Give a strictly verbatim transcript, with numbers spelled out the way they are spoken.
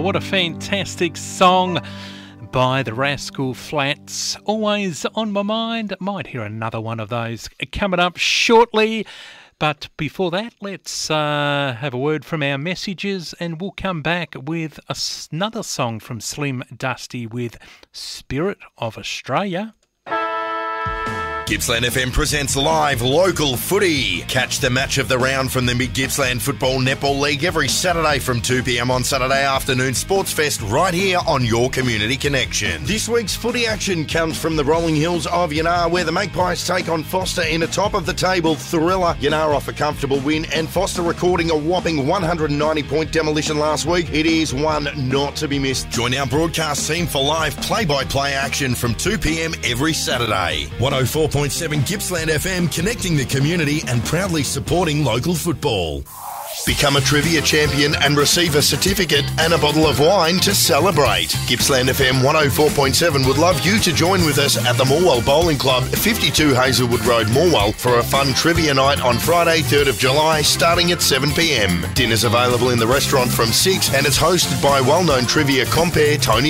What a fantastic song by the Rascal Flatts. Always on my mind. Might hear another one of those coming up shortly. But before that, let's uh, have a word from our messages and we'll come back with another song from Slim Dusty with Spirit of Australia. Gippsland F M presents live local footy. Catch the match of the round from the Mid-Gippsland Football Netball League every Saturday from two p m on Saturday afternoon Sports Fest right here on your Community Connection. This week's footy action comes from the rolling hills of Yanar, where the Magpies take on Foster in a top-of-the-table thriller. Yanar off a comfortable win and Foster recording a whopping one hundred ninety point demolition last week. It is one not to be missed. Join our broadcast team for live play-by-play action from two p m every Saturday. one oh four point seven Gippsland F M, connecting the community and proudly supporting local football. Become a trivia champion and receive a certificate and a bottle of wine to celebrate. Gippsland F M one oh four point seven would love you to join with us at the Morwell Bowling Club, fifty-two Hazelwood Road, Morwell, for a fun trivia night on Friday, third of July, starting at seven p m. Dinner's available in the restaurant from six and it's hosted by well-known trivia compere Tony